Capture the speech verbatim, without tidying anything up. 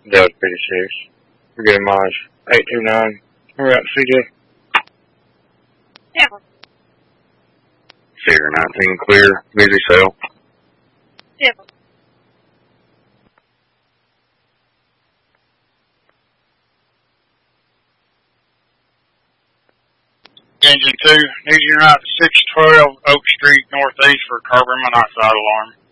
Delta fifty-six. We're getting miles eight two nine. We're out C J. Yeah. Figure nineteen clear. Busy cell. Yeah. Engine two, need you right at six twelve Oak Street Northeast for carbon monoxide alarm.